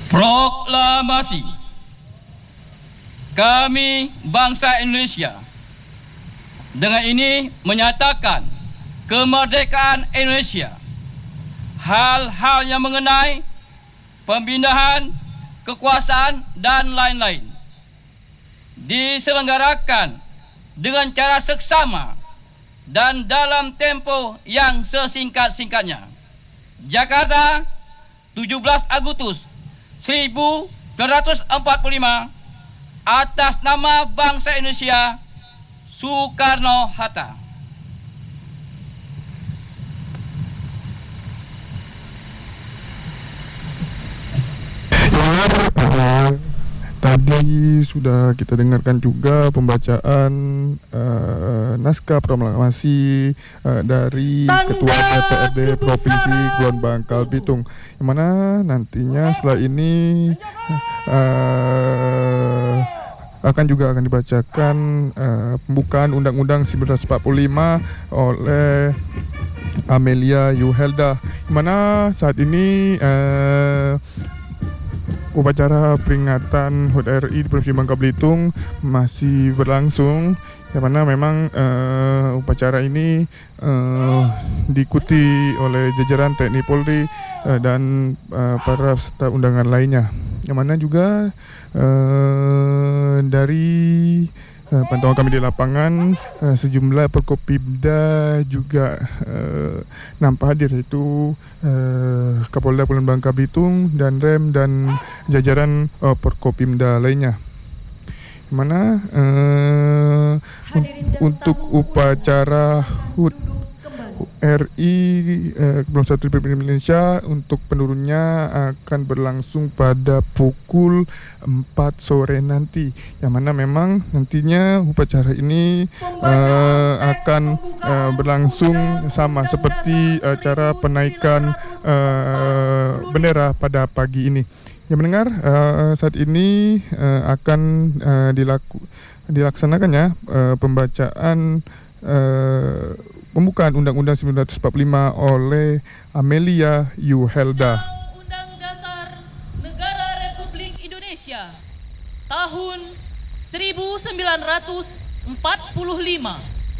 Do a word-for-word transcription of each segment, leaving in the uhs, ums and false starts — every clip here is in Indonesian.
Proklamasi. Kami bangsa Indonesia dengan ini menyatakan kemerdekaan Indonesia. Hal-hal yang mengenai pembinaan, kekuasaan dan lain-lain diselenggarakan dengan cara seksama dan dalam tempo yang sesingkat-singkatnya. Jakarta, tujuh belas Agustus seribu sembilan ratus empat puluh lima, atas nama bangsa Indonesia, Soekarno-Hatta. Uh, tadi sudah kita dengarkan juga pembacaan uh, naskah proklamasi uh, dari Tanda Ketua D P R D Provinsi kebesaran. Kepulauan Bangka Belitung, yang mana nantinya setelah ini uh, akan juga akan dibacakan uh, pembukaan Undang-Undang seribu sembilan ratus empat puluh lima oleh Amelia Yuhelda, yang mana saat ini uh, upacara peringatan H U T R I di Provinsi Bangka Belitung masih berlangsung, yang mana memang uh, upacara ini uh, diikuti oleh jajaran T N I Polri uh, dan uh, para peserta undangan lainnya, yang mana juga uh, dari uh, pantauan kami di lapangan uh, sejumlah Forkopimda juga uh, nampak hadir, yaitu uh, Kapolda Kepulauan Bangka Belitung dan Rem dan jajaran uh, Forkopimda lainnya, mana uh, un- untuk upacara H U T R I uh, Kepulauan Satu Republik Indonesia untuk penurunnya akan berlangsung pada pukul empat sore nanti, yang mana memang nantinya upacara ini uh, akan uh, berlangsung sama seperti acara penaikan uh, bendera pada pagi ini. Yang mendengar uh, saat ini uh, akan uh, dilaku, dilaksanakannya uh, pembacaan uh, pembukaan Undang-Undang seribu sembilan ratus empat puluh lima oleh Amelia Yuhelda. Undang-Undang Dasar Negara Republik Indonesia tahun seribu sembilan ratus empat puluh lima.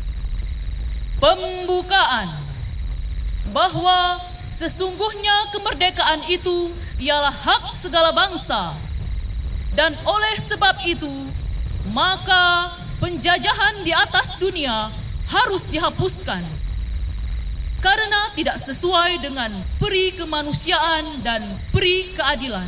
Pembukaan. Bahwa sesungguhnya kemerdekaan itu ialah hak segala bangsa, dan oleh sebab itu maka penjajahan di atas dunia harus dihapuskan karena tidak sesuai dengan peri kemanusiaan dan peri keadilan.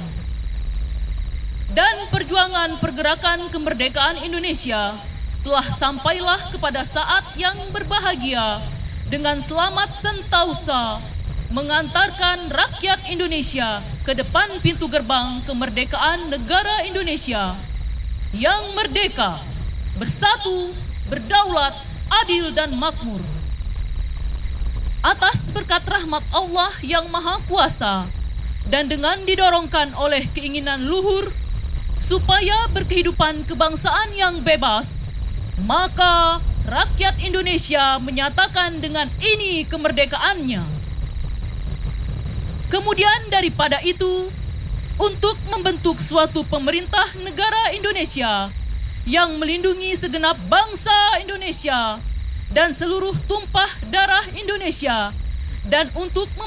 Dan perjuangan pergerakan kemerdekaan Indonesia telah sampailah kepada saat yang berbahagia dengan selamat sentausa mengantarkan rakyat Indonesia ke depan pintu gerbang kemerdekaan negara Indonesia yang merdeka, bersatu, berdaulat, adil dan makmur. Atas berkat rahmat Allah yang Maha Kuasa dan dengan didorongkan oleh keinginan luhur supaya berkehidupan kebangsaan yang bebas, maka rakyat Indonesia menyatakan dengan ini kemerdekaannya. Kemudian daripada itu, untuk membentuk suatu pemerintah negara Indonesia yang melindungi segenap bangsa Indonesia dan seluruh tumpah darah Indonesia, dan untuk